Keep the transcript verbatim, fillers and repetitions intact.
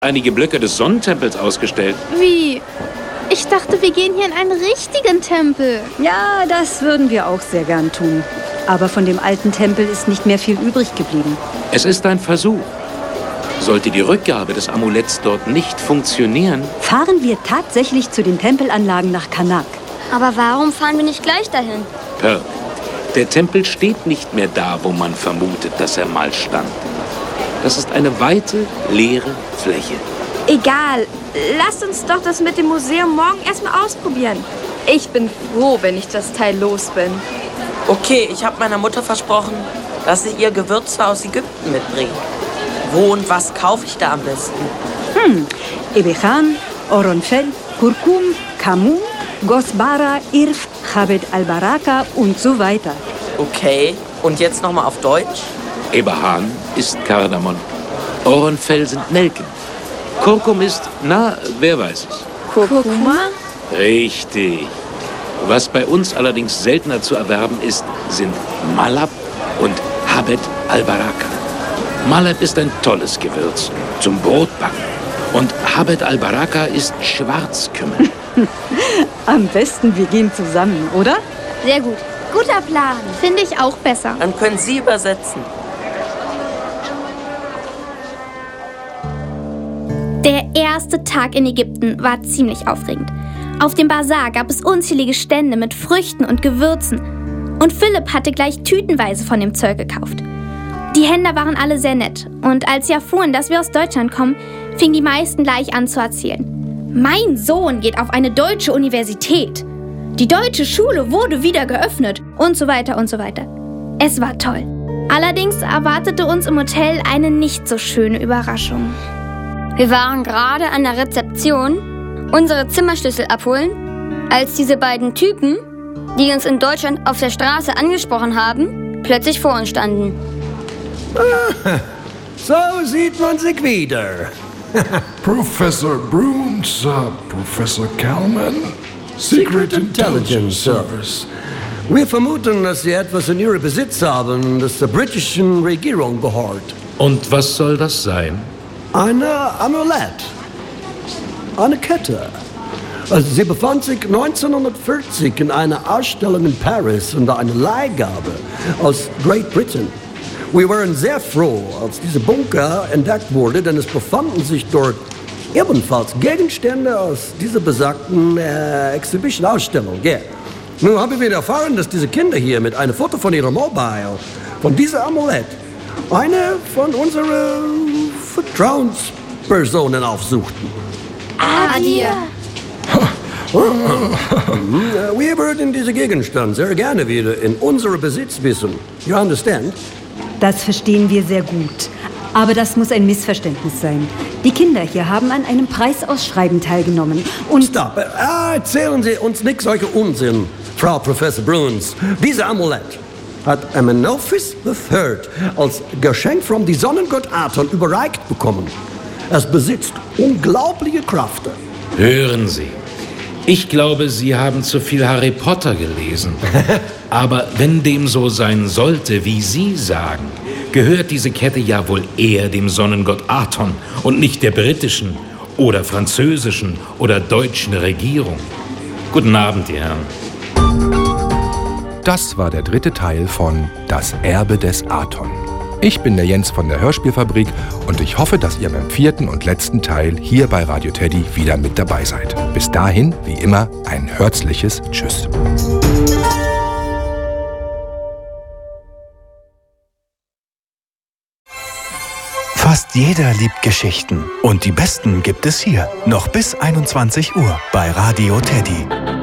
einige Blöcke des Sonnentempels ausgestellt. Wie? Ich dachte, wir gehen hier in einen richtigen Tempel. Ja, das würden wir auch sehr gern tun. Aber von dem alten Tempel ist nicht mehr viel übrig geblieben. Es ist ein Versuch. Sollte die Rückgabe des Amuletts dort nicht funktionieren, fahren wir tatsächlich zu den Tempelanlagen nach Karnak. Aber warum fahren wir nicht gleich dahin? Perk, der Tempel steht nicht mehr da, wo man vermutet, dass er mal stand. Das ist eine weite, leere Fläche. Egal, lasst uns doch das mit dem Museum morgen erstmal ausprobieren. Ich bin froh, wenn ich das Teil los bin. Okay, ich habe meiner Mutter versprochen, dass sie ihr Gewürze aus Ägypten mitbringt. Wo und was kaufe ich da am besten? Hm, Ebehan, Oronfel, Kurkum, Kamun, Gosbara, Irf, Chabed al-Baraka und so weiter. Okay, und jetzt nochmal auf Deutsch? Ebehan ist Kardamom. Oronfel sind Nelken. Kurkum ist, na, wer weiß es? Kurkuma? Richtig. Was bei uns allerdings seltener zu erwerben ist, sind Malab und Chabed al-Baraka. Malab ist ein tolles Gewürz zum Brotbacken. Und Chabed al-Baraka ist Schwarzkümmel. Am besten, wir gehen zusammen, oder? Sehr gut. Guter Plan. Finde ich auch besser. Dann können Sie übersetzen. Der erste Tag in Ägypten war ziemlich aufregend. Auf dem Bazar gab es unzählige Stände mit Früchten und Gewürzen. Und Philipp hatte gleich tütenweise von dem Zeug gekauft. Die Händler waren alle sehr nett. Und als sie erfuhren, dass wir aus Deutschland kommen, fingen die meisten gleich an zu erzählen. Mein Sohn geht auf eine deutsche Universität. Die deutsche Schule wurde wieder geöffnet. Und so weiter und so weiter. Es war toll. Allerdings erwartete uns im Hotel eine nicht so schöne Überraschung. Wir waren gerade an der Rezeption, unsere Zimmerschlüssel abholen, als diese beiden Typen, die uns in Deutschland auf der Straße angesprochen haben, plötzlich vor uns standen. Ah, so sieht man sich wieder. Professor Bruns, uh, Professor Kalman, Secret Intelligence Service. Wir vermuten, dass Sie etwas in Ihrem Besitz haben, das der britischen Regierung gehört. Und was soll das sein? Eine Amulett. Eine Kette. Also sie befand sich neunzehnhundertvierzig in einer Ausstellung in Paris unter einer Leihgabe aus Great Britain. Wir waren sehr froh, als dieser Bunker entdeckt wurde, denn es befanden sich dort ebenfalls Gegenstände aus dieser besagten äh, Exhibition-Ausstellung. Yeah. Nun haben wir erfahren, dass diese Kinder hier mit einem Foto von ihrem Mobile, von dieser Amulett, eine von unseren Vertrauenspersonen aufsuchten. Adir. Wir würden diesen Gegenstand sehr gerne wieder in unserem Besitz wissen. You understand? Das verstehen wir sehr gut. Aber das muss ein Missverständnis sein. Die Kinder hier haben an einem Preisausschreiben teilgenommen und... Stop! Ah, erzählen Sie uns nicht solche Unsinn, Frau Professor Bruns. Diese Amulett hat Amenophis the Third als Geschenk vom die Sonnengott Aton überreicht bekommen. Es besitzt unglaubliche Kräfte. Hören Sie, ich glaube, Sie haben zu viel Harry Potter gelesen. Aber wenn dem so sein sollte, wie Sie sagen, gehört diese Kette ja wohl eher dem Sonnengott Aton und nicht der britischen oder französischen oder deutschen Regierung. Guten Abend, ihr Herren. Das war der dritte Teil von Das Erbe des Aton. Ich bin der Jens von der Hörspielfabrik und ich hoffe, dass ihr beim vierten und letzten Teil hier bei Radio Teddy wieder mit dabei seid. Bis dahin, wie immer, ein herzliches Tschüss. Fast jeder liebt Geschichten und die besten gibt es hier. Noch bis einundzwanzig Uhr bei Radio Teddy.